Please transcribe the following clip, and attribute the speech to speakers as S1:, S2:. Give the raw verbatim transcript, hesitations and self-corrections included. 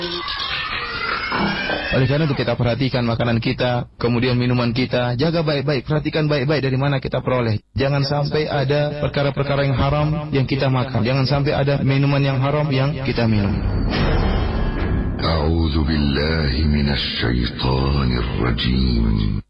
S1: Oleh karena itu kita perhatikan makanan kita, kemudian minuman kita, jaga baik-baik, perhatikan baik-baik dari mana kita peroleh. Jangan sampai ada perkara-perkara yang haram yang kita makan, jangan sampai ada minuman yang haram yang kita minum.
S2: A'udzu billahi minasy syaithanir rajim.